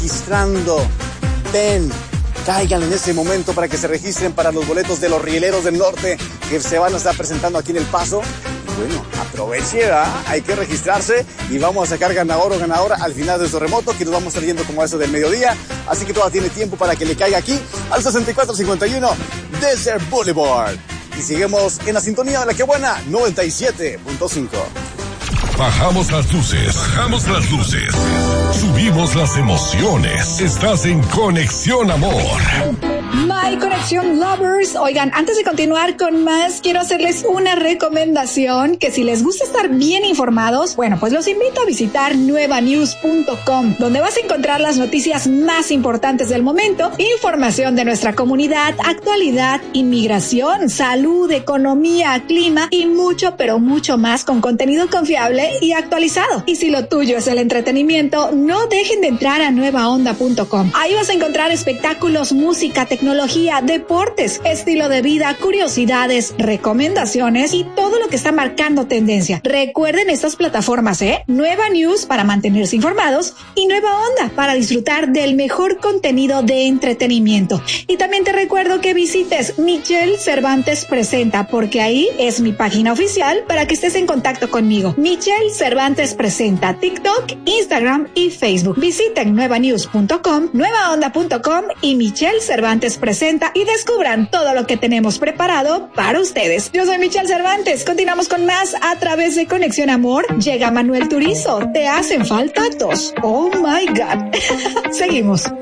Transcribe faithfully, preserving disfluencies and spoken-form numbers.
registrando. Ven, caigan en ese momento para que se registren para los boletos de los Rieleros del Norte que se van a estar presentando aquí en El Paso. Bueno, aproveche, ¿verdad? Hay que registrarse y vamos a sacar ganador o ganadora al final de este remoto, que nos vamos a estar yendo como a eso del mediodía. Así que todavía tiene tiempo para que le caiga aquí al sesenta y cuatro cincuenta y uno Desert Boulevard. Y seguimos en la sintonía de La Que Buena noventa y siete punto cinco. Bajamos las luces, bajamos las luces. Subimos las emociones. Estás en Conexión Amor. My Conexión Lovers. Oigan, antes de continuar con más, quiero hacerles una recomendación que si les gusta estar bien informados, bueno, pues los invito a visitar nueva news punto com, donde vas a encontrar las noticias más importantes del momento, información de nuestra comunidad, actualidad, inmigración, salud, economía, clima y mucho, pero mucho más con contenido confiable y actualizado. Y si lo tuyo es el entretenimiento, no dejen de entrar a nueva onda punto com. Ahí vas a encontrar espectáculos, música, tecnología, deportes, estilo de vida, curiosidades, recomendaciones y todo lo que está marcando tendencia. Recuerden estas plataformas, ¿eh? Nueva News para mantenerse informados y Nueva Onda para disfrutar del mejor contenido de entretenimiento. Y también te recuerdo que visites Michelle Cervantes Presenta, porque ahí es mi página oficial para que estés en contacto conmigo. Michelle Cervantes Presenta, TikTok, Instagram y Facebook. Visiten nueva news punto com, nueva onda punto com y Michelle Cervantes Presenta y descubran todo lo que tenemos preparado para ustedes. Yo soy Michelle Cervantes. Continuamos con más a través de Conexión Amor. Llega Manuel Turizo. Te hacen falta dos. Oh my God. Seguimos.